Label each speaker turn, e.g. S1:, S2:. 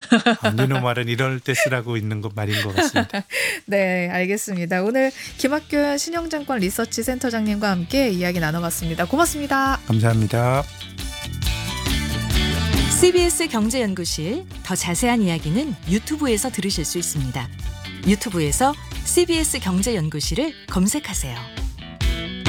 S1: 니노 말은 이럴 때 쓰라고 있는 것 말인 것 같습니다.
S2: 네, 알겠습니다. 오늘 김학균 신영증권 리서치 센터장님과 함께 이야기 나눠봤습니다. 고맙습니다.
S1: 감사합니다.
S3: CBS 경제연구실 더 자세한 이야기는 유튜브에서 들으실 수 있습니다. 유튜브에서 CBS 경제연구실을 검색하세요.